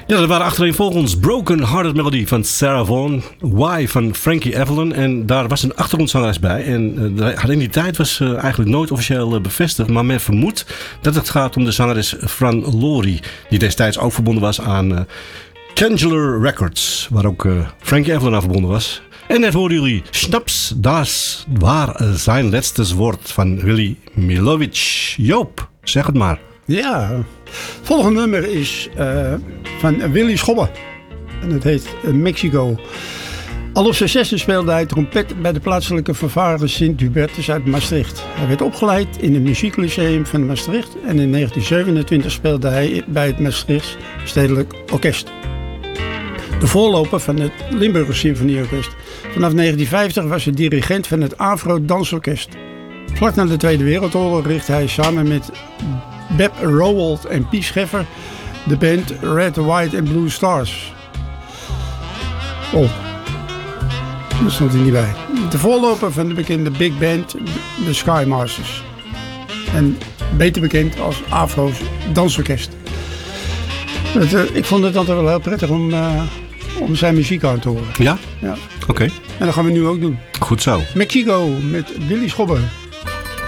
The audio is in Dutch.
Ja, dat waren achtereenvolgens Broken Hearted Melody van Sarah Vaughan, Why van Frankie Avalon. En daar was een achtergrondzangeres bij. En in die tijd was eigenlijk nooit officieel bevestigd. Maar men vermoedt dat het gaat om de zangeres Fran Lori. Die destijds ook verbonden was aan Candler Records. Waar ook Frankie Avalon aan verbonden was. En net hoorden jullie Schnaps, das war zijn laatste woord van Willy Milovic. Joop, zeg het maar. Ja, het volgende nummer is van Willy Schobbe. En het heet Mexico. Al op zijn 6e speelde hij trompet bij de plaatselijke fanfare Sint-Hubertus uit Maastricht. Hij werd opgeleid in het Muzieklyceum van Maastricht. En in 1927 speelde hij bij het Maastrichts Stedelijk Orkest. De voorloper van het Limburger Symfonieorkest. Vanaf 1950 was hij dirigent van het Afro Dansorkest. Vlak na de Tweede Wereldoorlog richtte hij samen met Beb Rowald en Pies Scheffer de band Red, White and Blue Stars. Oh, daar stond hij niet bij. De voorloper van de bekende big band, de Sky Masters. En beter bekend als Afro's Dansorkest. Ik vond het altijd wel heel prettig om zijn muziek aan te horen. Ja? Ja. Oké. En dat gaan we nu ook doen. Goed zo. Mexico met Willy Schobbe.